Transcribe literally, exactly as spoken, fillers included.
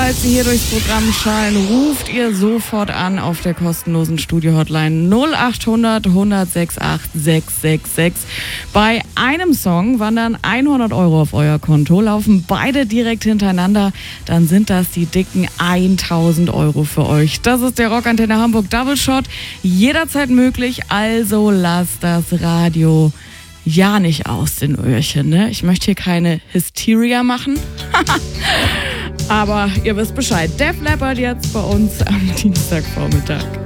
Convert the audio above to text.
falls Sie hier durchs Programm schallen, ruft ihr sofort an auf der kostenlosen Studio-Hotline null acht hundert hundertsechsundachtzig sechshundertsechsundsechzig. Bei einem Song wandern hundert Euro auf euer Konto, laufen beide direkt hintereinander, dann sind das die dicken tausend Euro für euch. Das ist der Rockantenne Hamburg Double Shot, jederzeit möglich, also lasst das Radio ja nicht aus den Öhrchen, ne? Ich möchte hier keine Hysteria machen, aber ihr wisst Bescheid. Def Leppard jetzt bei uns am Dienstagvormittag.